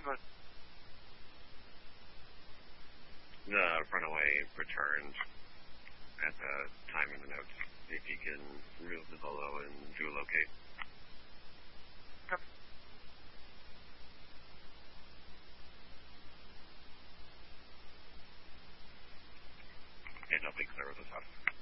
The runaway returned at the time in the notes. If you can remove the Volo and do a locate. Yep. And nothing clear with this house.